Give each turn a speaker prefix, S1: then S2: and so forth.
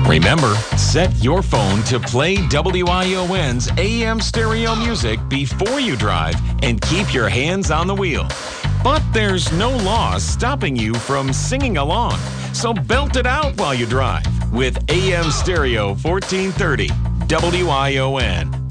S1: Remember, set your phone to play WION's AM stereo music before you drive and keep your hands on the wheel. But there's no law stopping you from singing along, so belt it out while you drive with AM stereo 1430 WION.